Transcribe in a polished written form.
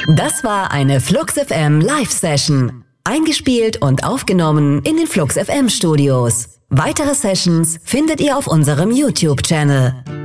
Das war eine Flux FM Live-Session. Eingespielt und aufgenommen in den Flux FM Studios. Weitere Sessions findet ihr auf unserem YouTube-Channel.